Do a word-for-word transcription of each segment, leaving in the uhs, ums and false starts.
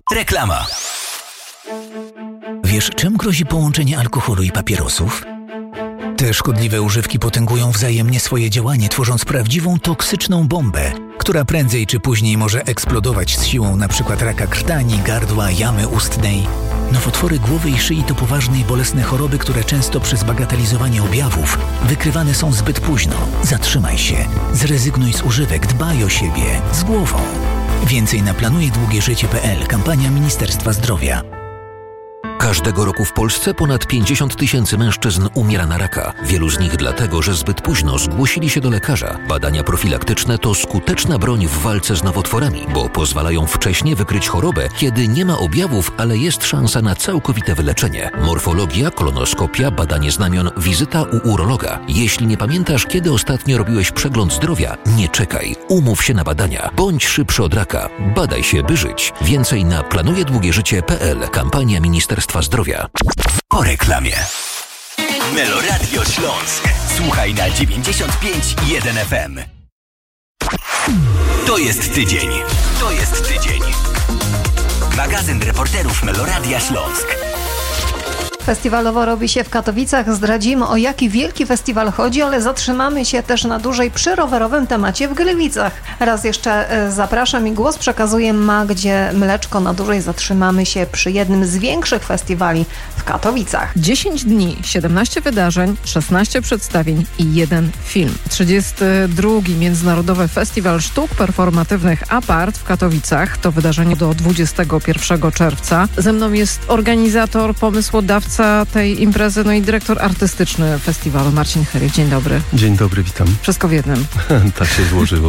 Reklama. Wiesz, czym grozi połączenie alkoholu i papierosów? Te szkodliwe używki potęgują wzajemnie swoje działanie, tworząc prawdziwą toksyczną bombę, która prędzej czy później może eksplodować z siłą np. raka krtani, gardła, jamy ustnej. Nowotwory głowy i szyi to poważne i bolesne choroby, które często przez bagatelizowanie objawów wykrywane są zbyt późno. Zatrzymaj się, zrezygnuj z używek, dbaj o siebie, z głową. Więcej na planuje długie życie kropka pe el. Kampania Ministerstwa Zdrowia. Każdego roku w Polsce ponad pięćdziesiąt tysięcy mężczyzn umiera na raka. Wielu z nich dlatego, że zbyt późno zgłosili się do lekarza. Badania profilaktyczne to skuteczna broń w walce z nowotworami, bo pozwalają wcześnie wykryć chorobę, kiedy nie ma objawów, ale jest szansa na całkowite wyleczenie. Morfologia, kolonoskopia, badanie znamion, wizyta u urologa. Jeśli nie pamiętasz, kiedy ostatnio robiłeś przegląd zdrowia, nie czekaj. Umów się na badania. Bądź szybszy od raka. Badaj się, by żyć. Więcej na planuje długie życie kropka pe el. Kampania Ministerstwa Zdrowia. Po reklamie. Meloradio Śląsk. Słuchaj na dziewięćdziesiąt pięć i jeden F M. To jest tydzień. To jest tydzień. Magazyn reporterów Meloradia Śląsk. Festiwalowo robi się w Katowicach. Zdradzimy, o jaki wielki festiwal chodzi, ale zatrzymamy się też na dłużej przy rowerowym temacie w Gliwicach. Raz jeszcze zapraszam i głos przekazuję Magdzie Mleczko. Na dłużej zatrzymamy się przy jednym z większych festiwali w Katowicach. dziesięć dni, siedemnaście wydarzeń, szesnaście przedstawień i jeden film. trzydziesty drugi Międzynarodowy Festiwal Sztuk Performatywnych Apart w Katowicach. To wydarzenie do dwudziestego pierwszego czerwca. Ze mną jest organizator, pomysłodawca tej imprezy, no i dyrektor artystyczny festiwalu Marcin Heryk. Dzień dobry. Dzień dobry, witam. Wszystko w jednym. Tak się złożyło.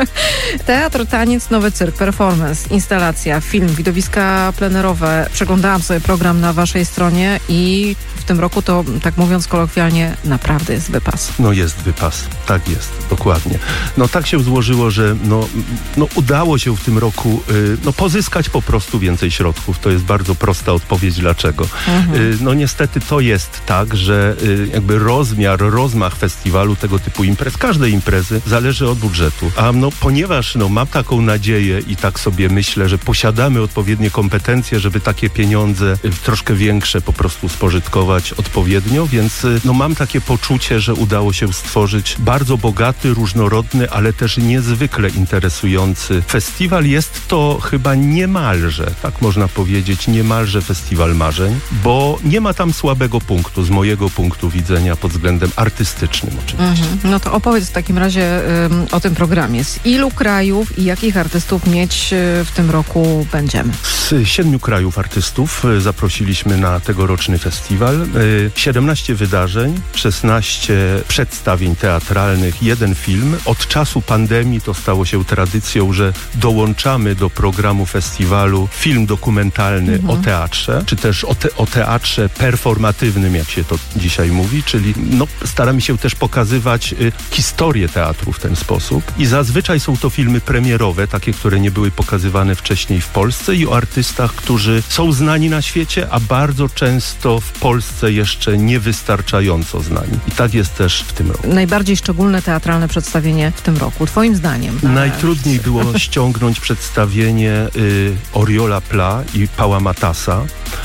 Teatr, taniec, nowy cyrk, performance, instalacja, film, widowiska plenerowe. Przeglądałam sobie program na waszej stronie i w tym roku to, tak mówiąc kolokwialnie, naprawdę jest wypas. No jest wypas, tak jest, dokładnie. No tak się złożyło, że no, no udało się w tym roku y, no, pozyskać po prostu więcej środków. To jest bardzo prosta odpowiedź dlaczego. Mhm. Y, no niestety to jest tak, że y, jakby rozmiar, rozmach festiwalu, tego typu imprez, każdej imprezy zależy od budżetu. A no ponieważ no, mam taką nadzieję i tak sobie myślę, że posiadamy odpowiednie kompetencje, żeby takie pieniądze y, troszkę większe po prostu spożytkować odpowiednio, więc y, no mam takie poczucie, że udało się stworzyć bardzo bogaty, różnorodny, ale też niezwykle interesujący festiwal. Jest to chyba niemalże, tak można powiedzieć, niemalże festiwal marzeń, bo nie ma tam słabego punktu z mojego punktu widzenia pod względem artystycznym oczywiście. Mhm. No to opowiedz w takim razie ym, o tym programie. Z ilu krajów i jakich artystów mieć y, w tym roku będziemy? Z siedmiu krajów artystów y, zaprosiliśmy na tegoroczny festiwal. Y, siedemnaście wydarzeń, szesnaście przedstawień teatralnych, jeden film. Od czasu pandemii to stało się tradycją, że dołączamy do programu festiwalu film dokumentalny mhm. o teatrze, czy też o, te, o teatrze performatywnym, jak się to dzisiaj mówi, czyli no, staramy się też pokazywać y, historię teatru w ten sposób. I zazwyczaj są to filmy premierowe, takie, które nie były pokazywane wcześniej w Polsce i o artystach, którzy są znani na świecie, a bardzo często w Polsce jeszcze niewystarczająco znani. I tak jest też w tym roku. Najbardziej szczególne teatralne przedstawienie w tym roku, twoim zdaniem? Najtrudniej było ściągnąć przedstawienie y, Oriola Pla i Paula Matasa.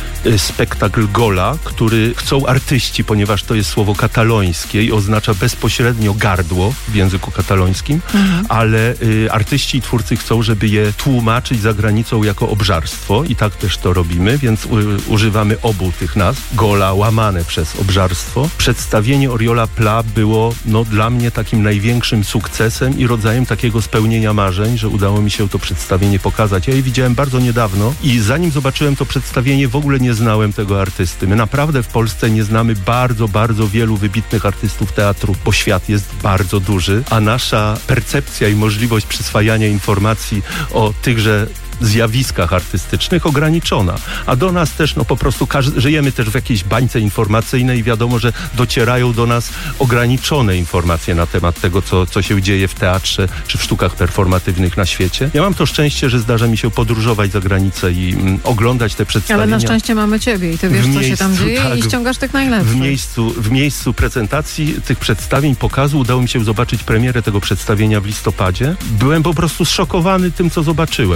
Spektakl Gola, który chcą artyści, ponieważ to jest słowo katalońskie i oznacza bezpośrednio gardło w języku katalońskim, mhm. ale y, artyści i twórcy chcą, żeby je tłumaczyć za granicą jako obżarstwo i tak też to robimy, więc u, używamy obu tych nazw. Gola łamane przez obżarstwo. Przedstawienie Oriola Pla było no, dla mnie takim największym sukcesem i rodzajem takiego spełnienia marzeń, że udało mi się to przedstawienie pokazać. Ja je widziałem bardzo niedawno i zanim zobaczyłem to przedstawienie, w ogóle nie znałem tego artysty. My naprawdę w Polsce nie znamy bardzo, bardzo wielu wybitnych artystów teatru, bo świat jest bardzo duży, a nasza percepcja i możliwość przyswajania informacji o tychże zjawiskach artystycznych ograniczona. A do nas też, no po prostu każdy, żyjemy też w jakiejś bańce informacyjnej i wiadomo, że docierają do nas ograniczone informacje na temat tego, co, co się dzieje w teatrze czy w sztukach performatywnych na świecie. Ja mam to szczęście, że zdarza mi się podróżować za granicę i mm, oglądać te przedstawienia. Ale na szczęście mamy ciebie i ty wiesz, miejscu, co się tam dzieje tak, i ściągasz tych najlepszych. W miejscu, w miejscu prezentacji tych przedstawień, pokazu udało mi się zobaczyć premierę tego przedstawienia w listopadzie. Byłem po prostu zszokowany tym, co zobaczyłem.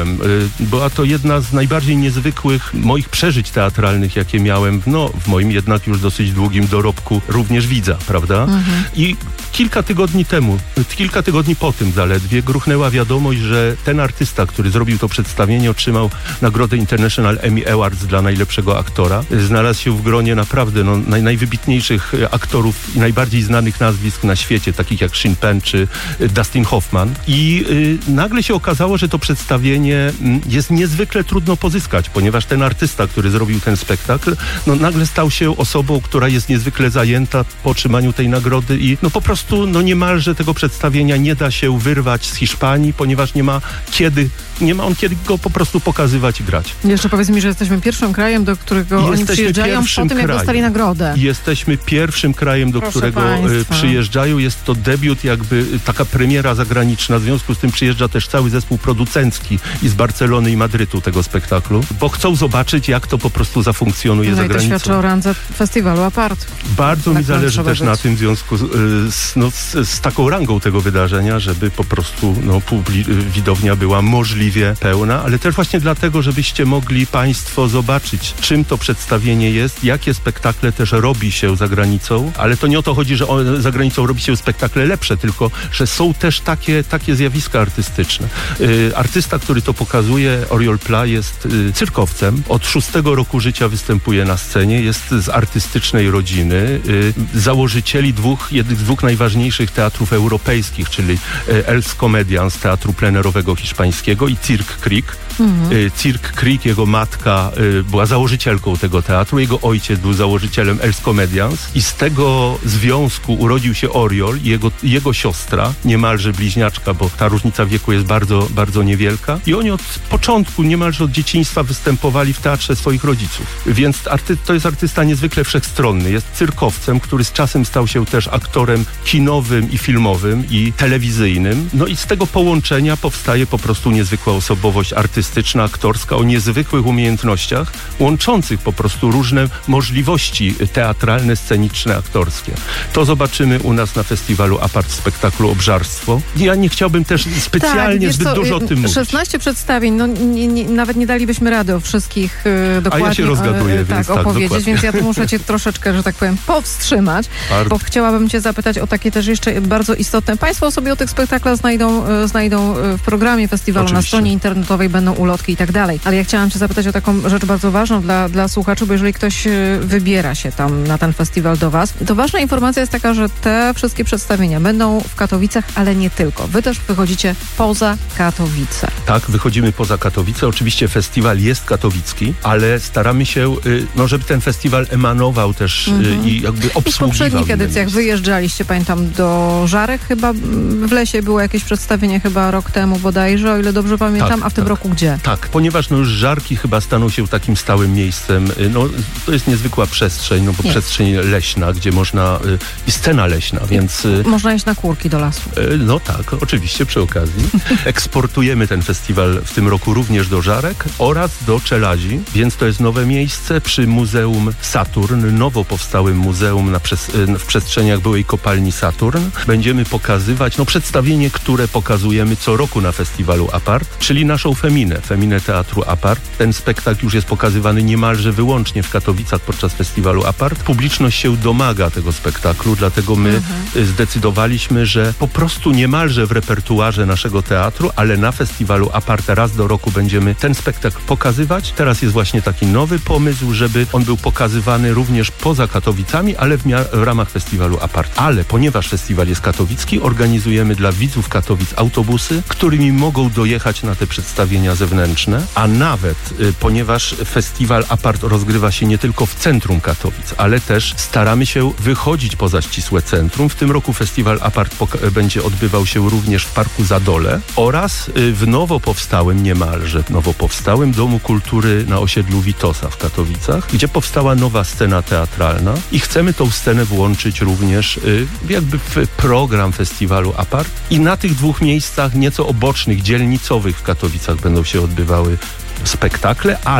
Była to jedna z najbardziej niezwykłych moich przeżyć teatralnych, jakie miałem no, w moim jednak już dosyć długim dorobku również widza, prawda? Mhm. I kilka tygodni temu, kilka tygodni po tym zaledwie gruchnęła wiadomość, że ten artysta, który zrobił to przedstawienie, otrzymał nagrodę International Emmy Awards dla najlepszego aktora. Znalazł się w gronie naprawdę no, naj, najwybitniejszych aktorów i najbardziej znanych nazwisk na świecie, takich jak Sean Penn czy Dustin Hoffman. I y, nagle się okazało, że to przedstawienie y, jest niezwykle trudno pozyskać, ponieważ ten artysta, który zrobił ten spektakl, no, nagle stał się osobą, która jest niezwykle zajęta po otrzymaniu tej nagrody i no, po prostu no, niemalże tego przedstawienia nie da się wyrwać z Hiszpanii, ponieważ nie ma kiedy, nie ma on kiedy go po prostu pokazywać i grać. Jeszcze powiedz mi, że jesteśmy pierwszym krajem, do którego jesteśmy oni przyjeżdżają po tym, jak dostali nagrodę. Jesteśmy pierwszym krajem, do Proszę którego państwa. przyjeżdżają. Jest to debiut, jakby taka premiera zagraniczna. W związku z tym przyjeżdża też cały zespół producencki i z Barcelony i Madrytu tego spektaklu, bo chcą zobaczyć, jak to po prostu zafunkcjonuje no za granicą. I to świadczy o randze festiwalu Apart. Bardzo tak mi zależy też być. na tym w związku z, z, no, z, z taką rangą tego wydarzenia, żeby po prostu no, publi- widownia była możliwie pełna, ale też właśnie dlatego, żebyście mogli państwo zobaczyć, czym to przedstawienie jest, jakie spektakle też robi się za granicą, ale to nie o to chodzi, że on, za granicą robi się spektakle lepsze, tylko, że są też takie, takie zjawiska artystyczne. Y, artysta, który to pokazuje, Oriol Pla, jest y, cyrkowcem. Od szóstego roku życia występuje na scenie, jest z artystycznej rodziny, y, założycieli dwóch, jednych z dwóch najważniejszych teatrów europejskich, czyli y, Els Comedians, teatru plenerowego hiszpańskiego i Cirque Creek. Mhm. Y, Cirque Creek, jego matka y, była założycielką tego teatru, jego ojciec był założycielem Els Comedians i z tego związku urodził się Oriol i jego, jego siostra, niemalże bliźniaczka, bo ta różnica wieku jest bardzo, bardzo niewielka i oni od początku, niemalże od dzieciństwa występowali w teatrze swoich rodziców. Więc arty, to jest artysta niezwykle wszechstronny. Jest cyrkowcem, który z czasem stał się też aktorem kinowym i filmowym i telewizyjnym. No i z tego połączenia powstaje po prostu niezwykła osobowość artystyczna, aktorska o niezwykłych umiejętnościach, łączących po prostu różne możliwości teatralne, sceniczne, aktorskie. To zobaczymy u nas na festiwalu Apart w spektaklu Obżarstwo. Ja nie chciałbym też specjalnie tak, zbyt co, dużo o tym mówić. szesnaście przedstawień, no nie, nie, nawet nie dalibyśmy rady o wszystkich yy, dokładnie A ja się rozgaduję, yy, więc tak, tak, opowiedzieć, dokładnie. więc ja tu muszę cię troszeczkę, że tak powiem, powstrzymać, Art. bo chciałabym cię zapytać o takie też jeszcze bardzo istotne. Państwo sobie o tych spektaklach znajdą, yy, znajdą w programie festiwalu, Oczywiście. na stronie internetowej będą ulotki i tak dalej. Ale ja chciałam cię zapytać o taką rzecz bardzo ważną dla, dla słuchaczy, bo jeżeli ktoś wybiera się tam na ten festiwal do was, to ważna informacja jest taka, że te wszystkie przedstawienia będą w Katowicach, ale nie tylko. Wy też wychodzicie poza Katowice. Tak, wychodzimy poza Katowice. Oczywiście festiwal jest katowicki, ale staramy się, no żeby ten festiwal emanował też mm-hmm. i jakby obsługiwał. I w poprzednich edycjach wyjeżdżaliście, pamiętam, do Żarek chyba, w Lesie było jakieś przedstawienie chyba rok temu bodajże, o ile dobrze pamiętam, tak, a w tym tak. roku gdzie? Tak, ponieważ no już Żarki chyba staną się takim stałym miejscem. No to jest niezwykła przestrzeń, no bo jest. przestrzeń leśna, gdzie można, i scena leśna, więc... Można iść na kurki do lasu. No tak, oczywiście przy okazji. Eksportujemy ten festiwal w tym roku również do Żarek oraz do Czeladzi, więc to jest nowe miejsce przy Muzeum Saturn, nowo powstałym muzeum na przes- w przestrzeniach byłej kopalni Saturn. Będziemy pokazywać, no przedstawienie, które pokazujemy co roku na festiwalu Apart, czyli naszą Feminę, Feminę Teatru Apart. Ten spektakl już jest pokazywany niemalże wyłącznie w Katowicach podczas festiwalu Apart. Publiczność się domaga tego spektaklu, dlatego my mhm. zdecydowaliśmy, że po prostu niemalże w repertuarze naszego teatru, ale na festiwalu Apart raz do roku będziemy ten spektakl pokazywać. Teraz jest właśnie taki nowy pomysł, żeby on był pokazywany również poza Katowicami, ale w, mia- w ramach festiwalu Apart. Ale ponieważ festiwal jest katowicki, organizujemy dla widzów Katowic autobusy, którymi mogą dojechać na te przedstawienia zewnętrzne, a nawet y, ponieważ festiwal Apart rozgrywa się nie tylko w centrum Katowic, ale też staramy się wychodzić poza ścisłe centrum. W tym roku festiwal Apart poka- będzie odbywał się również w Parku Zadole oraz y, w nowo powstałym, niemalże nowo powstałym Domu Kultury na osiedlu Witosa w Katowicach, gdzie powstała nowa scena teatralna i chcemy tą scenę włączyć również y, jakby w program festiwalu Apart i na tych dwóch miejscach nieco obocznych, dzielnicowych w Katowicach będą się odbywały spektakle, ale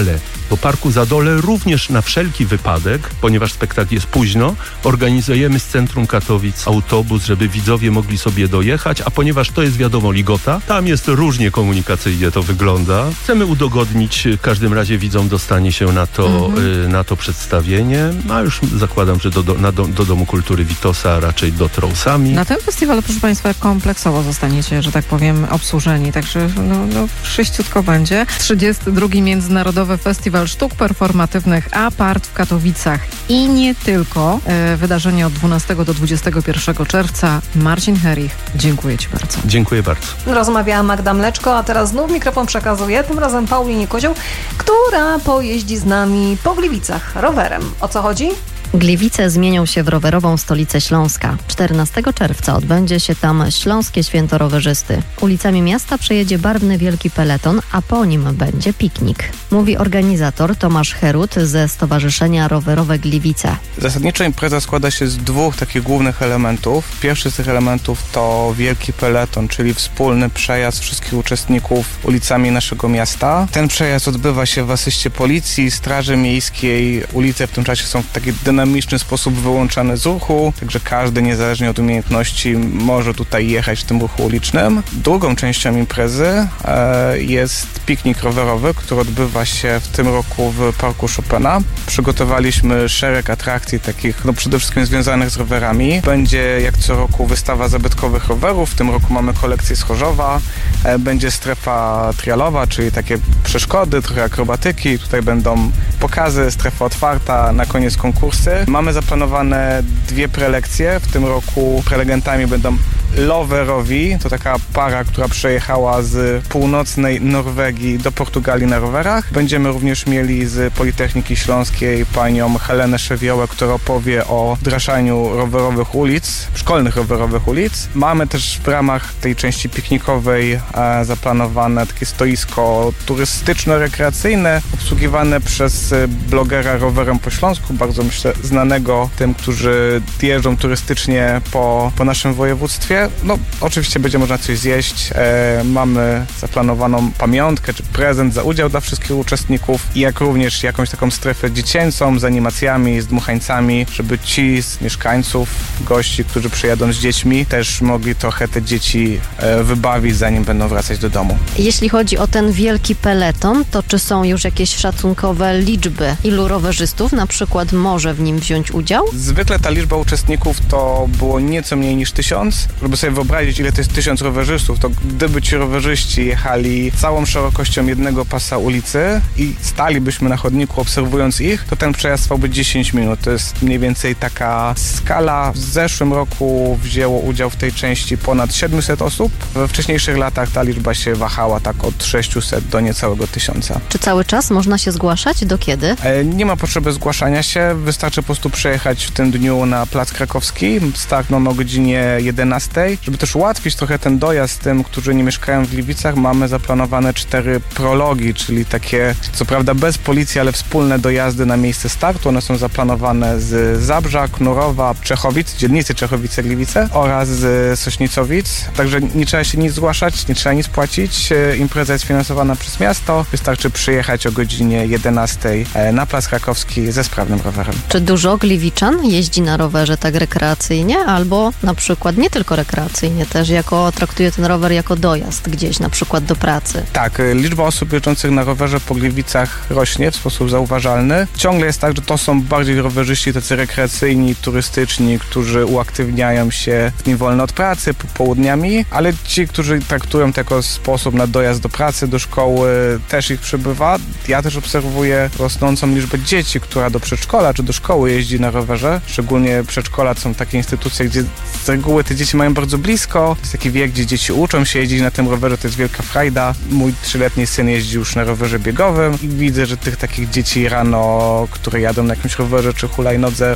Po Parku Zadole również na wszelki wypadek, ponieważ spektakl jest późno, organizujemy z centrum Katowic autobus, żeby widzowie mogli sobie dojechać, a ponieważ to jest wiadomo Ligota, tam jest różnie komunikacyjnie to wygląda. Chcemy udogodnić, w każdym razie widzom dostanie się na to, mhm. y, na to przedstawienie, a już zakładam, że do, do, na do, do Domu Kultury Witosa raczej dotrą sami. Na ten festiwal, proszę Państwa, kompleksowo zostaniecie, że tak powiem, obsłużeni, także no, no sześciutko będzie. trzydziesty drugi Międzynarodowy Festiwal Sztuk Performatywnych Apart w Katowicach i nie tylko. E, wydarzenie od dwunastego do dwudziestego pierwszego czerwca. Marcin Herich, dziękuję Ci bardzo. Dziękuję bardzo. Rozmawiała Magda Mleczko, a teraz znów mikrofon przekazuję, tym razem Paulinie Kozioł, która pojeździ z nami po Gliwicach rowerem. O co chodzi? Gliwice zmienią się w rowerową stolicę Śląska. czternastego czerwca odbędzie się tam Śląskie Święto Rowerzysty. Ulicami miasta przejedzie barwny wielki peleton, a po nim będzie piknik. Mówi organizator Tomasz Herut ze Stowarzyszenia Rowerowe Gliwice. Zasadniczo impreza składa się z dwóch takich głównych elementów. Pierwszy z tych elementów to wielki peleton, czyli wspólny przejazd wszystkich uczestników ulicami naszego miasta. Ten przejazd odbywa się w asyście policji, straży miejskiej. Ulice w tym czasie są w taki dynamiczny sposób wyłączane z ruchu, także każdy niezależnie od umiejętności może tutaj jechać w tym ruchu ulicznym. Drugą częścią imprezy e, jest piknik rowerowy, który odbywa się w tym roku w Parku Chopina. Przygotowaliśmy szereg atrakcji takich, no przede wszystkim związanych z rowerami. Będzie jak co roku wystawa zabytkowych rowerów, w tym roku mamy kolekcję z Chorzowa, e, będzie strefa trialowa, czyli takie przeszkody, trochę akrobatyki, tutaj będą pokazy, strefa otwarta, na koniec konkursy. Mamy zaplanowane dwie prelekcje. W tym roku prelegentami będą Loverowi, to taka para, która przejechała z północnej Norwegii do Portugalii na rowerach. Będziemy również mieli z Politechniki Śląskiej panią Helenę Szewiołę, która opowie o wdrażaniu rowerowych ulic, szkolnych rowerowych ulic. Mamy też w ramach tej części piknikowej e, zaplanowane takie stoisko turystyczno-rekreacyjne, obsługiwane przez blogera Rowerem po Śląsku, bardzo myślę znanego tym, którzy jeżdżą turystycznie po, po naszym województwie. No, oczywiście będzie można coś zjeść. E, mamy zaplanowaną pamiątkę czy prezent za udział dla wszystkich uczestników i jak również jakąś taką strefę dziecięcą z animacjami, z dmuchańcami, żeby ci z mieszkańców, gości, którzy przyjadą z dziećmi, też mogli trochę te dzieci e, wybawić, zanim będą wracać do domu. Jeśli chodzi o ten wielki peleton, to czy są już jakieś szacunkowe liczby, ilu rowerzystów na przykład może w nim wziąć udział? Zwykle ta liczba uczestników to było nieco mniej niż tysiąc. Żeby sobie wyobrazić, ile to jest tysiąc rowerzystów, to gdyby ci rowerzyści jechali całą szerokością jednego pasa ulicy i stalibyśmy na chodniku obserwując ich, to ten przejazd trwałby dziesięć minut. To jest mniej więcej taka skala. W zeszłym roku wzięło udział w tej części ponad siedemset osób. We wcześniejszych latach ta liczba się wahała tak od sześciuset do niecałego tysiąca. Czy cały czas można się zgłaszać? Do kiedy? E, nie ma potrzeby zgłaszania się. Wystarczy po prostu przejechać w tym dniu na Plac Krakowski. Start mamy o godzinie jedenastej. Żeby też ułatwić trochę ten dojazd tym, którzy nie mieszkają w Gliwicach, mamy zaplanowane cztery prologi, czyli takie, co prawda bez policji, ale wspólne dojazdy na miejsce startu. One są zaplanowane z Zabrza, Knurowa, Czechowic, dzielnicy Czechowice-Gliwice oraz z Sośnicowic. Także nie trzeba się nic zgłaszać, nie trzeba nic płacić. Impreza jest finansowana przez miasto. Wystarczy przyjechać o godzinie jedenastej na Plac Krakowski ze sprawnym rowerem. Czy dużo gliwiczan jeździ na rowerze tak rekreacyjnie, albo na przykład nie tylko rekreacyjnie, też jako traktuje ten rower jako dojazd gdzieś, na przykład do pracy? Tak, liczba osób jeżdżących na rowerze po Gliwicach rośnie w sposób zauważalny. Ciągle jest tak, że to są bardziej rowerzyści tacy rekreacyjni, turystyczni, którzy uaktywniają się w dni wolne od pracy, popołudniami, ale ci, którzy traktują to jako sposób na dojazd do pracy, do szkoły, też ich przybywa. Ja też obserwuję rosnącą liczbę dzieci, która do przedszkola czy do szkoły jeździ na rowerze. Szczególnie przedszkola to są takie instytucje, gdzie z reguły te dzieci mają bardzo blisko. To jest taki wiek, gdzie dzieci uczą się jeździć na tym rowerze, to jest wielka frajda. Mój trzyletni syn jeździ już na rowerze biegowym i widzę, że tych takich dzieci rano, które jadą na jakimś rowerze czy hulajnodze,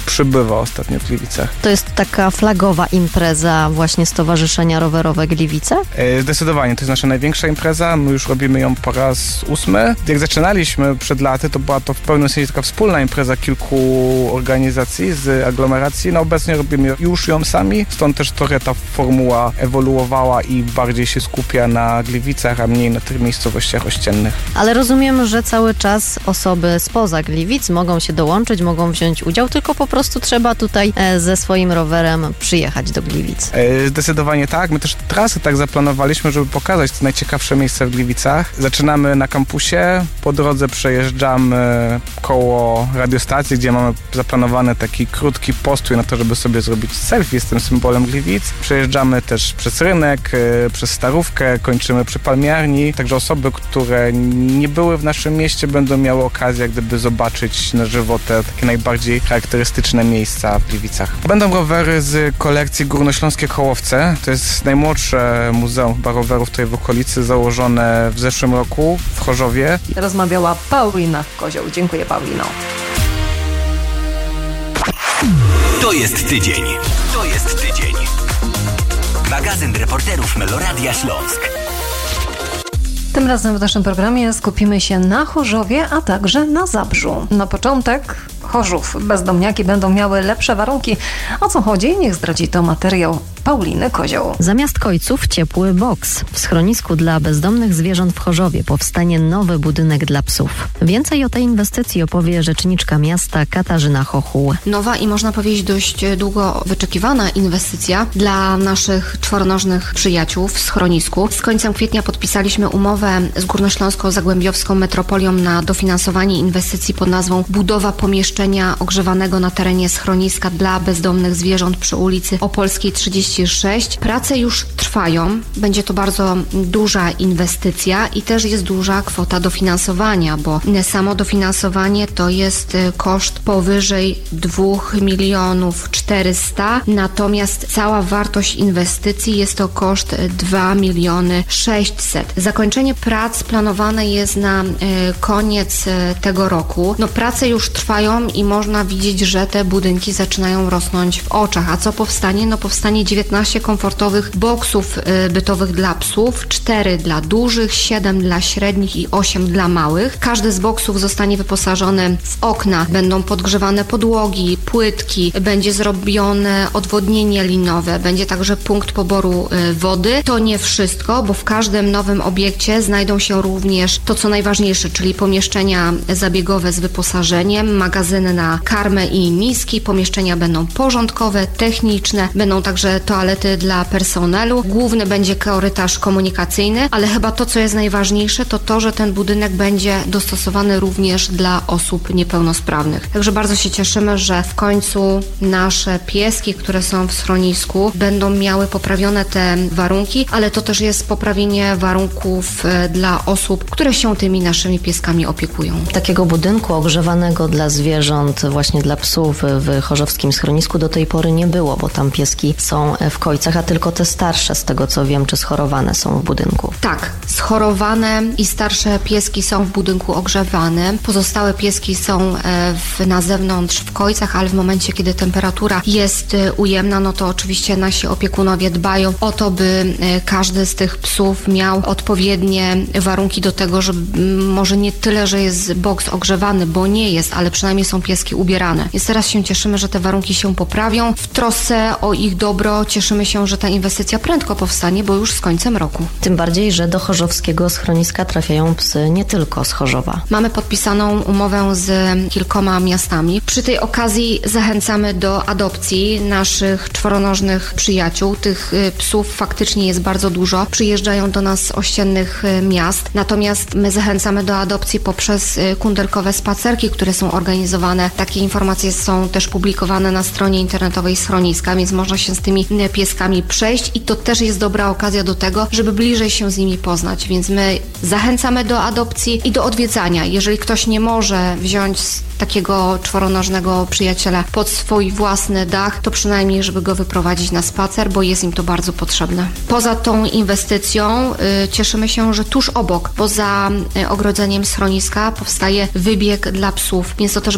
przybywa ostatnio w Gliwicach. To jest taka flagowa impreza właśnie Stowarzyszenia Rowerowe Gliwice? Zdecydowanie, to jest nasza największa impreza. My już robimy ją po raz ósmy. Jak zaczynaliśmy przed laty, to była to w pełnym sensie taka wspólna impreza kilku organizacji z aglomeracji. No obecnie robimy już ją sami, stąd też trochę ta formuła ewoluowała i bardziej się skupia na Gliwicach, a mniej na tych miejscowościach ościennych. Ale rozumiem, że cały czas osoby spoza Gliwic mogą się dołączyć, mogą wziąć udział, tylko po prostu trzeba tutaj ze swoim rowerem przyjechać do Gliwic. Zdecydowanie tak. My też trasy tak zaplanowaliśmy, żeby pokazać te najciekawsze miejsca w Gliwicach. Zaczynamy na kampusie, po drodze przejeżdżamy koło radiostacji, gdzie mamy zaplanowany taki krótki postój na to, żeby sobie zrobić selfie z tym symbolem Gliwic. Przejeżdżamy też przez rynek, przez Starówkę, kończymy przy Palmiarni, także osoby, które nie były w naszym mieście, będą miały okazję jak gdyby zobaczyć na żywo te takie najbardziej charakterystyczne miejsca w Gliwicach. Będą rowery z kolekcji Górnośląskie Kołowce. To jest najmłodsze muzeum chyba rowerów tutaj w okolicy, założone w zeszłym roku w Chorzowie. Rozmawiała Paulina Kozioł. Dziękuję, Paulino. To jest tydzień. To jest tydzień. Magazyn reporterów Meloradia Śląsk. Tym razem w naszym programie skupimy się na Chorzowie, a także na Zabrzu. Na początek Chorzów. Bezdomniaki będą miały lepsze warunki. O co chodzi? Niech zdradzi to materiał Pauliny Kozioł. Zamiast kojców ciepły boks. W schronisku dla bezdomnych zwierząt w Chorzowie powstanie nowy budynek dla psów. Więcej o tej inwestycji opowie rzeczniczka miasta Katarzyna Chochuł. Nowa i można powiedzieć dość długo wyczekiwana inwestycja dla naszych czworonożnych przyjaciół w schronisku. Z końcem kwietnia podpisaliśmy umowę z Górnośląsko-Zagłębiowską Metropolią na dofinansowanie inwestycji pod nazwą Budowa pomieszczenia ogrzewanego na terenie schroniska dla bezdomnych zwierząt przy ulicy Opolskiej trzydzieści sześć. Prace już trwają. Będzie to bardzo duża inwestycja i też jest duża kwota dofinansowania, bo samo dofinansowanie to jest koszt powyżej dwóch milionów czterysta, natomiast cała wartość inwestycji jest to koszt dwa miliony sześćset. Zakończenie prac planowane jest na y, koniec y, tego roku. No prace już trwają i można widzieć, że te budynki zaczynają rosnąć w oczach. A co powstanie? No powstanie dziewiętnaście komfortowych boksów y, bytowych dla psów, cztery dla dużych, siedem dla średnich i osiem dla małych. Każdy z boksów zostanie wyposażony w okna, będą podgrzewane podłogi, płytki, będzie zrobione odwodnienie linowe, będzie także punkt poboru y, wody. To nie wszystko, bo w każdym nowym obiekcie znajdą się również to, co najważniejsze, czyli pomieszczenia zabiegowe z wyposażeniem, magazyny na karmę i miski, pomieszczenia będą porządkowe, techniczne, będą także toalety dla personelu. Główny będzie korytarz komunikacyjny, ale chyba to, co jest najważniejsze, to to, że ten budynek będzie dostosowany również dla osób niepełnosprawnych. Także bardzo się cieszymy, że w końcu nasze pieski, które są w schronisku, będą miały poprawione te warunki, ale to też jest poprawienie warunków dla osób, które się tymi naszymi pieskami opiekują. Takiego budynku ogrzewanego dla zwierząt, właśnie dla psów w chorzowskim schronisku do tej pory nie było, bo tam pieski są w kojcach, a tylko te starsze, z tego co wiem, czy schorowane są w budynku. Tak, schorowane i starsze pieski są w budynku ogrzewanym. Pozostałe pieski są w, na zewnątrz w kojcach, ale w momencie, kiedy temperatura jest ujemna, no to oczywiście nasi opiekunowie dbają o to, by każdy z tych psów miał odpowiednie warunki do tego, że może nie tyle, że jest boks ogrzewany, bo nie jest, ale przynajmniej są pieski ubierane. Więc teraz się cieszymy, że te warunki się poprawią. W trosce o ich dobro cieszymy się, że ta inwestycja prędko powstanie, bo już z końcem roku. Tym bardziej, że do chorzowskiego schroniska trafiają psy nie tylko z Chorzowa. Mamy podpisaną umowę z kilkoma miastami. Przy tej okazji zachęcamy do adopcji naszych czworonożnych przyjaciół. Tych psów faktycznie jest bardzo dużo. Przyjeżdżają do nas z ościennych miast. Natomiast my zachęcamy do adopcji poprzez kundelkowe spacerki, które są organizowane. Takie informacje są też publikowane na stronie internetowej schroniska, więc można się z tymi pieskami przejść i to też jest dobra okazja do tego, żeby bliżej się z nimi poznać. Więc my zachęcamy do adopcji i do odwiedzania. Jeżeli ktoś nie może wziąć takiego czworonożnego przyjaciela pod swój własny dach, to przynajmniej, żeby go wyprowadzić na spacer, bo jest im to bardzo potrzebne. Poza tą inwestycją y, cieszymy się, że tuż obok, poza y, ogrodzeniem schroniska powstaje wybieg dla psów, więc to też będzie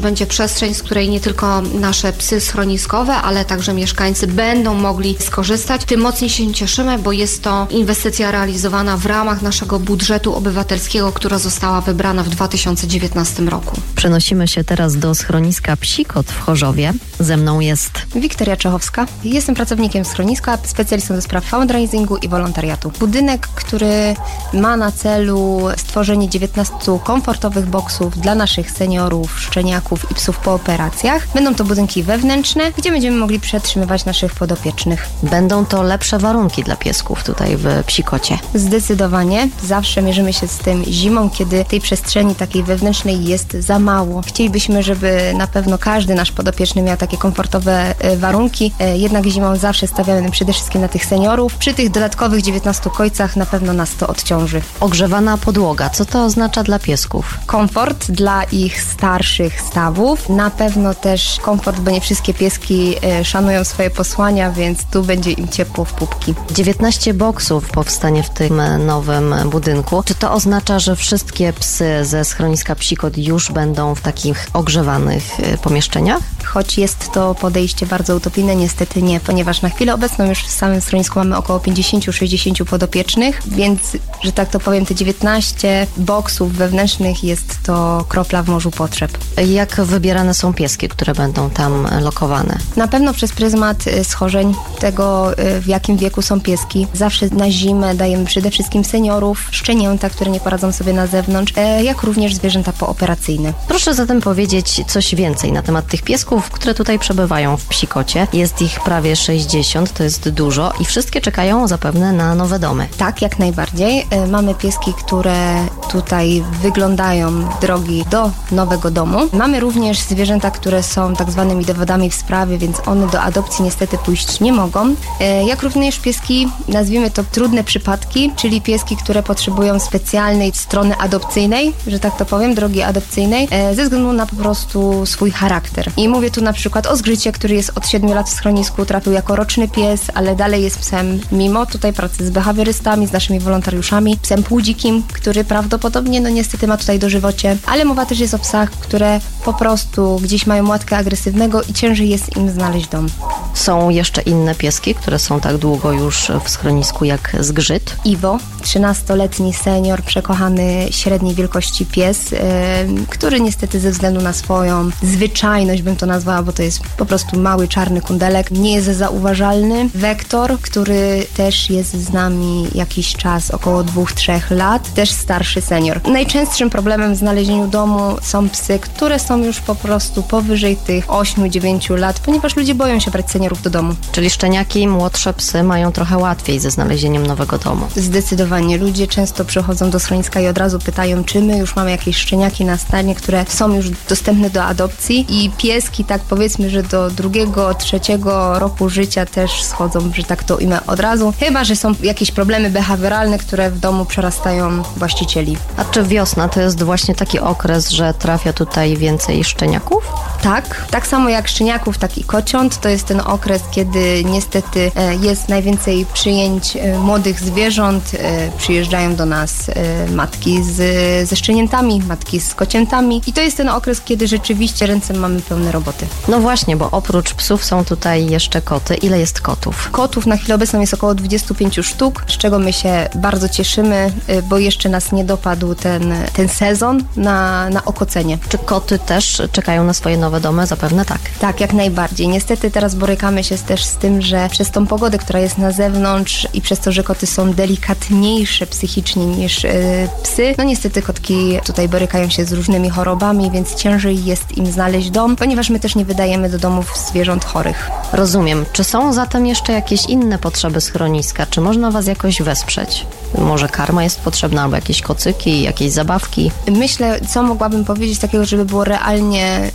będzie przestrzeń, z której nie tylko nasze psy schroniskowe, ale także mieszkańcy będą mogli skorzystać. Tym mocniej się cieszymy, bo jest to inwestycja realizowana w ramach naszego budżetu obywatelskiego, która została wybrana w dwa tysiące dziewiętnastym roku. Przenosimy się teraz do schroniska Psikot w Chorzowie. Ze mną jest Wiktoria Czechowska. Jestem pracownikiem schroniska, specjalistą do spraw fundraisingu i wolontariatu. Budynek, który ma na celu stworzenie dziewiętnastu komfortowych boksów dla naszych seniorów, szczeniaków i psów po operacjach. Będą to budynki wewnętrzne, gdzie będziemy mogli przetrzymywać naszych podopiecznych. Będą to lepsze warunki dla piesków tutaj w Psikocie. Zdecydowanie. Zawsze mierzymy się z tym zimą, kiedy tej przestrzeni takiej wewnętrznej jest za mało. Chcielibyśmy, żeby na pewno każdy nasz podopieczny miał takie komfortowe warunki. Jednak zimą zawsze stawiamy przede wszystkim na tych seniorów. Przy tych dodatkowych dziewiętnastu kojcach na pewno nas to odciąży. Ogrzewana podłoga. Co to oznacza dla piesków? Komfort dla ich starszych stawów. Na pewno też komfort, bo nie wszystkie pieski szanują swoje posłania, więc tu będzie im ciepło w pupki. dziewiętnaście boksów powstanie w tym nowym budynku. Czy to oznacza, że wszystkie psy ze schroniska Psikot już będą w takich ogrzewanych pomieszczeniach? Choć jest to podejście bardzo utopijne, niestety nie, ponieważ na chwilę obecną już w samym schronisku mamy około pięćdziesiąt do sześćdziesięciu podopiecznych, więc, że tak to powiem, te dziewiętnaście boksów wewnętrznych jest to kropla w morzu potrzeb. Jak wybierane są pieski, które będą tam lokowane? Na pewno przez pryzmat schorzeń, tego w jakim wieku są pieski. Zawsze na zimę dajemy przede wszystkim seniorów, szczenięta, które nie poradzą sobie na zewnątrz, jak również zwierzęta pooperacyjne. Proszę zatem powiedzieć coś więcej na temat tych piesków, które tutaj przebywają w Psikocie. Jest ich prawie sześćdziesiąt, to jest dużo i wszystkie czekają zapewne na nowe domy. Tak, jak najbardziej. Mamy pieski, które tutaj wyglądają drogi do nowego domu. Mamy również zwierzęta, które są tak zwanymi dowodami w sprawie, więc one do adopcji niestety pójść nie mogą. Jak również pieski, nazwijmy to trudne przypadki, czyli pieski, które potrzebują specjalnej strony adopcyjnej, że tak to powiem, drogi adopcyjnej, ze względu na po prostu swój charakter. I mówię tu na przykład o Zgrzycie, który jest od siedmiu lat w schronisku, trafił jako roczny pies, ale dalej jest psem, mimo tutaj pracy z behawiorystami, z naszymi wolontariuszami, psem półdzikim, który prawdopodobnie, no niestety ma tutaj dożywocie, ale mowa też jest o psach, które po prostu gdzieś mają łatkę agresywnego i ciężej jest im znaleźć dom. Są jeszcze inne pieski, które są tak długo już w schronisku jak Zgrzyt? Iwo, trzynastoletni senior, przekochany średniej wielkości pies, yy, który niestety ze względu na swoją zwyczajność, bym to nazwała, bo to jest po prostu mały czarny kundelek, nie jest zauważalny. Wektor, który też jest z nami jakiś czas, około dwóch, trzech lat, też starszy senior. Najczęstszym problemem w znalezieniu domu są psy, które są już po prostu powyżej tych ośmiu, dziewięciu lat, ponieważ ludzie boją się brać seniorów do domu. Czyli szczeniaki, młodsze psy mają trochę łatwiej ze znalezieniem nowego domu. Zdecydowanie. Ludzie często przychodzą do schroniska i od razu pytają, czy my już mamy jakieś szczeniaki na stanie, które są już dostępne do adopcji i pieski, tak powiedzmy, że do drugiego, trzeciego roku życia też schodzą, że tak to imię od razu. Chyba że są jakieś problemy behawioralne, które w domu przerastają właścicieli. A czy wiosna to jest właśnie taki okres, że trafia tutaj więcej szczeniaków? Tak. Tak samo jak szczeniaków, tak i kociąt. To jest ten okres, kiedy niestety jest najwięcej przyjęć młodych zwierząt. Przyjeżdżają do nas matki z, ze szczeniętami, matki z kociętami i to jest ten okres, kiedy rzeczywiście ręce mamy pełne roboty. No właśnie, bo oprócz psów są tutaj jeszcze koty. Ile jest kotów? Kotów na chwilę obecną jest około dwudziestu pięciu sztuk, z czego my się bardzo cieszymy, bo jeszcze nas nie dopadł ten, ten sezon na, na okocenie. Czy koty też czekają na swoje nowe domy? Zapewne tak. Tak, jak najbardziej. Niestety teraz borykamy się też z tym, że przez tą pogodę, która jest na zewnątrz i przez to, że koty są delikatniejsze psychicznie niż yy, psy, no niestety kotki tutaj borykają się z różnymi chorobami, więc ciężej jest im znaleźć dom, ponieważ my też nie wydajemy do domów zwierząt chorych. Rozumiem. Czy są zatem jeszcze jakieś inne potrzeby schroniska? Czy można was jakoś wesprzeć? Może karma jest potrzebna, albo jakieś kocyki, jakieś zabawki? Myślę, co mogłabym powiedzieć takiego, żeby było realnie dobrym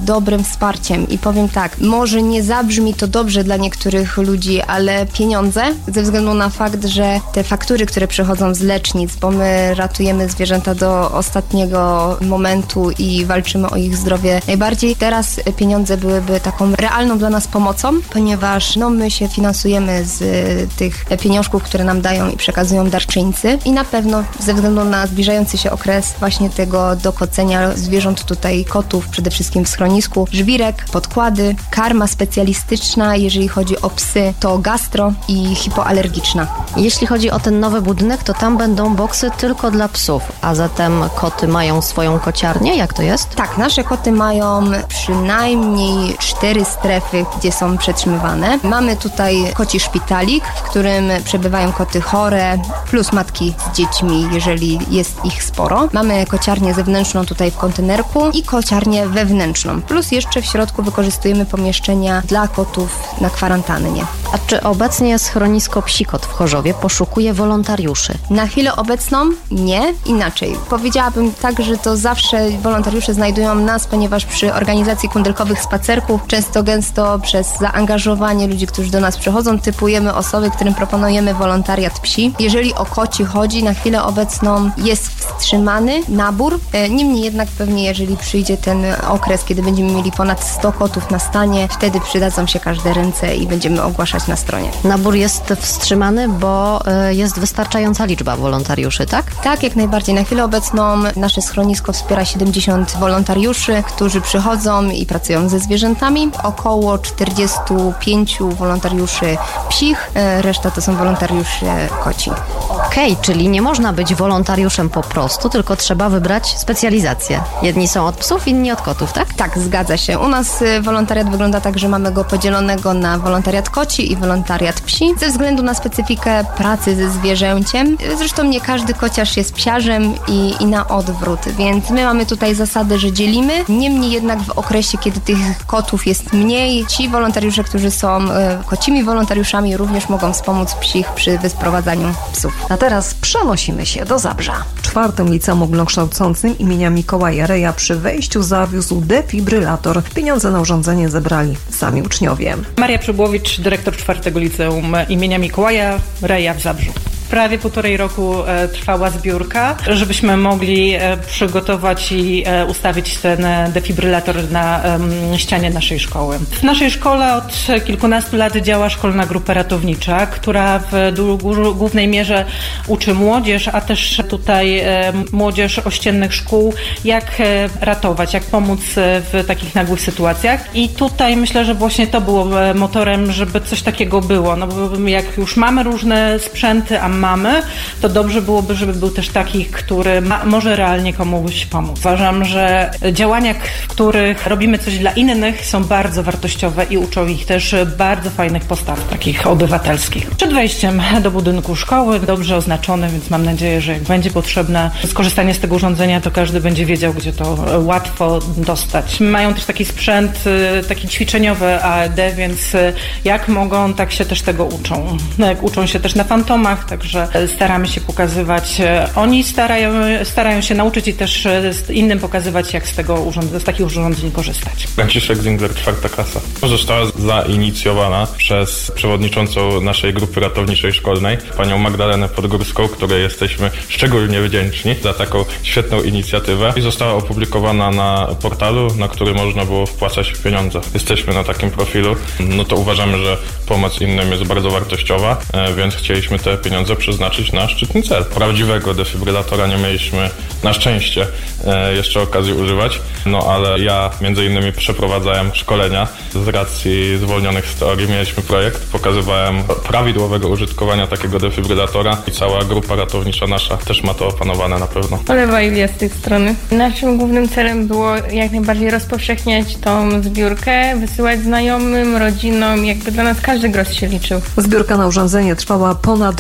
ogromnym wsparciem i powiem tak, może nie zabrzmi to dobrze dla niektórych ludzi, ale pieniądze, ze względu na fakt, że te faktury, które przychodzą z lecznic, bo my ratujemy zwierzęta do ostatniego momentu i walczymy o ich zdrowie najbardziej, teraz pieniądze byłyby taką realną dla nas pomocą, ponieważ no, my się finansujemy z tych pieniążków, które nam dają i przekazują darczyńcy i na pewno ze względu na zbliżający się okres właśnie tego dokocenia zwierząt tutaj, kotów, przede wszystkim w schronisku, żwirek, podkłady, karma specjalistyczna, jeżeli chodzi o psy, to gastro i hipoalergiczna. Jeśli chodzi o ten nowy budynek, to tam będą boksy tylko dla psów, a zatem koty mają swoją kociarnię? Jak to jest? Tak, nasze koty mają przynajmniej cztery strefy, gdzie są przetrzymywane. Mamy tutaj koci szpitalik, w którym przebywają koty chore, plus matki z dziećmi, jeżeli jest ich sporo. Mamy kociarnię zewnętrzną tutaj w kontenerku i kociarnię wewnętrzną. Plus jeszcze w środku wykorzystujemy pomieszczenia dla kotów na kwarantannie. A czy obecnie schronisko Psikot w Chorzowie poszukuje wolontariuszy? Na chwilę obecną nie, inaczej. Powiedziałabym tak, że to zawsze wolontariusze znajdują nas, ponieważ przy organizacji kundelkowych spacerków często gęsto przez zaangażowanie ludzi, którzy do nas przychodzą, typujemy osoby, którym proponujemy wolontariat psi. Jeżeli o koci chodzi, na chwilę obecną jest wstrzymany nabór. Niemniej jednak pewnie, jeżeli przyjdzie ten okres, kiedy będziemy mieli ponad sto kotów na stanie, wtedy przydadzą się każde ręce i będziemy ogłaszać na stronie. Nabór jest wstrzymany, bo jest wystarczająca liczba wolontariuszy, tak? Tak, jak najbardziej. Na chwilę obecną nasze schronisko wspiera siedemdziesiąt wolontariuszy, którzy przychodzą i pracują ze zwierzętami. Około czterdziestu pięciu wolontariuszy psich, reszta to są wolontariusze koci. Okej, okay, czyli nie można być wolontariuszem po prostu, tylko trzeba wybrać specjalizację. Jedni są od psów, inni od kotów, tak? Tak, zgadza się. U nas wolontariat wygląda tak, że mamy go podzielonego na wolontariat koci i wolontariat psi, ze względu na specyfikę pracy ze zwierzęciem. Zresztą nie każdy kociarz jest psiarzem i, i na odwrót, więc my mamy tutaj zasadę, że dzielimy. Niemniej jednak w okresie, kiedy tych kotów jest mniej, ci wolontariusze, którzy są e, kocimi wolontariuszami, również mogą wspomóc psich przy wysprowadzaniu psów. A teraz przenosimy się do Zabrza. Czwartym liceum ogólnokształcącym imienia Mikołaja Reja przy wejściu zawiózł defibrylator. Pieniądze na urządzenie zebrali sami uczniowie. Maria Przybłowicz, dyrektor czwartego liceum imienia Mikołaja Reja w Zabrzu. Prawie półtorej roku e, trwała zbiórka, żebyśmy mogli e, przygotować i e, ustawić ten defibrylator na e, ścianie naszej szkoły. W naszej szkole od kilkunastu lat działa szkolna grupa ratownicza, która w du- głównej mierze uczy młodzież, a też tutaj e, młodzież ościennych szkół, jak e, ratować, jak pomóc e, w takich nagłych sytuacjach. I tutaj myślę, że właśnie to było e, motorem, żeby coś takiego było. No bo jak już mamy różne sprzęty, a mamy, to dobrze byłoby, żeby był też taki, który ma, może realnie komuś pomóc. Uważam, że działania, w których robimy coś dla innych, są bardzo wartościowe i uczą ich też bardzo fajnych postaw, takich obywatelskich. Przed wejściem do budynku szkoły, dobrze oznaczony, więc mam nadzieję, że jak będzie potrzebne skorzystanie z tego urządzenia, to każdy będzie wiedział, gdzie to łatwo dostać. Mają też taki sprzęt, taki ćwiczeniowy A E D, więc jak mogą, tak się też tego uczą. Jak uczą się też na fantomach, także staramy się pokazywać. Oni starają, starają się nauczyć i też innym pokazywać, jak z tego urząd- z takich urządzeń korzystać. Franciszek Zingler, czwarta klasa. Została zainicjowana przez przewodniczącą naszej grupy ratowniczej szkolnej, panią Magdalenę Podgórską, której jesteśmy szczególnie wdzięczni za taką świetną inicjatywę i została opublikowana na portalu, na który można było wpłacać pieniądze. Jesteśmy na takim profilu, no to uważamy, że pomoc innym jest bardzo wartościowa, więc chcieliśmy te pieniądze przeznaczyć na szczytny cel. Prawdziwego defibrylatora nie mieliśmy na szczęście e, jeszcze okazji używać, no ale ja między innymi przeprowadzałem szkolenia z racji zwolnionych z teorii. Mieliśmy projekt, pokazywałem prawidłowego użytkowania takiego defibrylatora i cała grupa ratownicza nasza też ma to opanowane na pewno. Olewa Ilia z tej strony. Naszym głównym celem było jak najbardziej rozpowszechniać tą zbiórkę, wysyłać znajomym, rodzinom, jakby dla nas każdy grosz się liczył. Zbiórka na urządzenie trwała ponad rok. Nie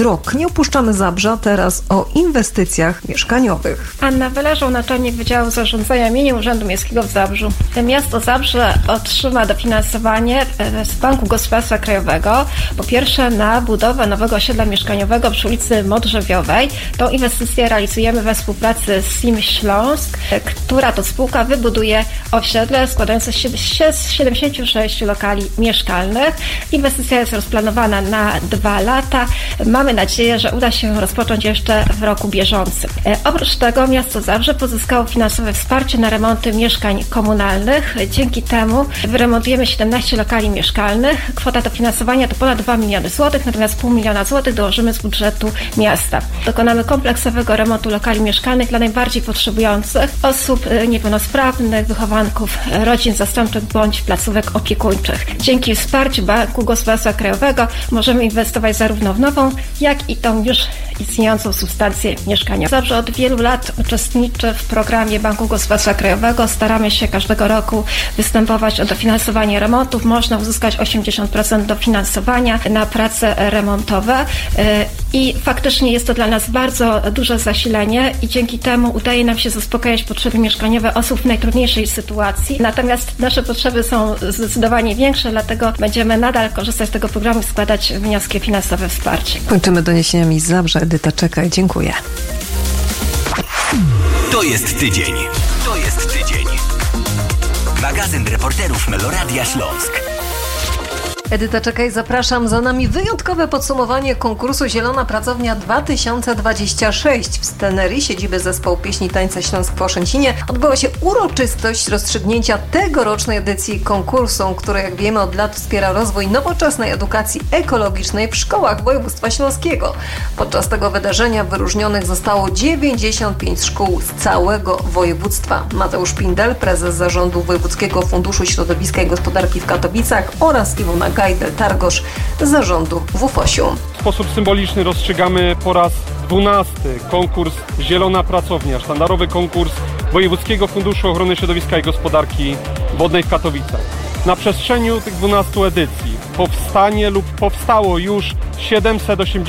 nie opuszczamy Zabrza, teraz o inwestycjach mieszkaniowych. Anna Wyleżą, naczelnik Wydziału Zarządzania Mienia Urzędu Miejskiego w Zabrzu. Miasto Zabrze otrzyma dofinansowanie z Banku Gospodarstwa Krajowego, po pierwsze na budowę nowego osiedla mieszkaniowego przy ulicy Modrzewiowej. Tą inwestycję realizujemy we współpracy z S I M Śląsk, która to spółka wybuduje osiedle składające się z siedemdziesięciu sześciu lokali mieszkalnych. Inwestycja jest rozplanowana na dwa lata. Mamy nadzieję, że uda się rozpocząć jeszcze w roku bieżącym. Oprócz tego miasto Zabrze pozyskało finansowe wsparcie na remonty mieszkań komunalnych. Dzięki temu wyremontujemy siedemnaście lokali mieszkalnych. Kwota dofinansowania to ponad dwa miliony złotych, natomiast pół miliona złotych dołożymy z budżetu miasta. Dokonamy kompleksowego remontu lokali mieszkalnych dla najbardziej potrzebujących osób niepełnosprawnych, wychowanków rodzin zastępczych bądź placówek opiekuńczych. Dzięki wsparciu Banku Gospodarstwa Krajowego możemy inwestować zarówno w nową, jak i tą już istniejącą substancję mieszkania. Zabrze od wielu lat uczestniczy w programie Banku Gospodarstwa Krajowego. Staramy się każdego roku występować o dofinansowanie remontów. Można uzyskać osiemdziesiąt procent dofinansowania na prace remontowe i faktycznie jest to dla nas bardzo duże zasilenie i dzięki temu udaje nam się zaspokajać potrzeby mieszkaniowe osób w najtrudniejszej sytuacji. Natomiast nasze potrzeby są zdecydowanie większe, dlatego będziemy nadal korzystać z tego programu i składać wnioski o finansowe wsparcie. Kończymy doniesieniami z Zabrza. Edyta Czekaj, dziękuję. To jest tydzień. To jest tydzień. Magazyn reporterów Meloradia Śląsk. Edyta Czekaj, zapraszam. Za nami wyjątkowe podsumowanie konkursu Zielona Pracownia dwa tysiące dwadzieścia sześć. W scenerii siedziby Zespołu Pieśni i Tańca Śląsk w Oszęcinie odbyła się uroczystość rozstrzygnięcia tegorocznej edycji konkursu, który, jak wiemy, od lat wspiera rozwój nowoczesnej edukacji ekologicznej w szkołach województwa śląskiego. Podczas tego wydarzenia wyróżnionych zostało dziewięćdziesiąt pięć szkół z całego województwa. Mateusz Pindel, prezes zarządu Wojewódzkiego Funduszu Środowiska i Gospodarki w Katowicach, oraz Iwona Gajdel-Targosz z zarządu W F O S-u. W sposób symboliczny rozstrzygamy po raz dwunasty konkurs Zielona Pracownia, sztandarowy konkurs Wojewódzkiego Funduszu Ochrony Środowiska i Gospodarki Wodnej w Katowicach. Na przestrzeni tych dwunastu edycji powstanie lub powstało już siedemset osiemdziesiąt